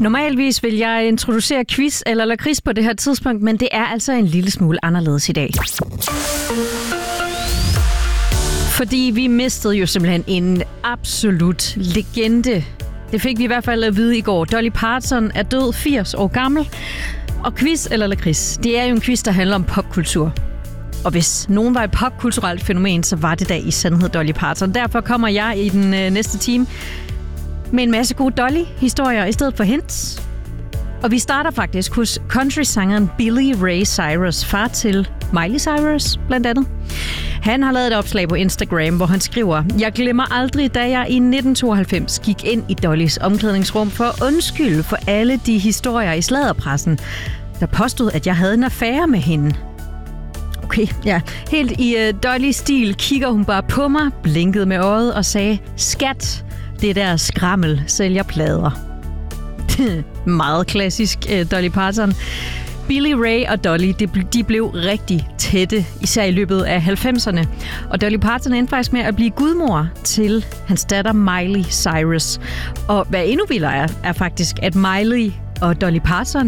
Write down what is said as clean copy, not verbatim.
Normalvis vil jeg introducere quiz eller lakrids på det her tidspunkt, men det er altså en lille smule anderledes i dag. Fordi vi mistede jo simpelthen en absolut legende. Det fik vi i hvert fald at vide i går. Dolly Parton er død 80 år gammel. Og quiz eller lakrids, det er jo en quiz, der handler om popkultur. Og hvis nogen var et popkulturelt fænomen, så var det da i sandhed Dolly Parton. Derfor kommer jeg i den næste time med en masse gode Dolly-historier i stedet for hints. Og vi starter faktisk hos country-sangeren Billy Ray Cyrus, far til Miley Cyrus blandt andet. Han har lavet et opslag på Instagram, hvor han skriver: "Jeg glemmer aldrig, da jeg i 1992 gik ind i Dollys omklædningsrum for at undskylde for alle de historier i sladderpressen, der påstod, at jeg havde en affære med hende." Okay, ja. Helt i Dolly-stil kigger hun bare på mig, blinkede med øjet og sagde: "Skat, det der skrammel sælger plader." Meget klassisk Dolly Parton. Billy Ray og Dolly, de blev rigtig tætte, især i løbet af 90'erne. Og Dolly Parton endte faktisk med at blive gudmor til hans datter Miley Cyrus. Og hvad endnu vildere er faktisk, at Miley og Dolly Parton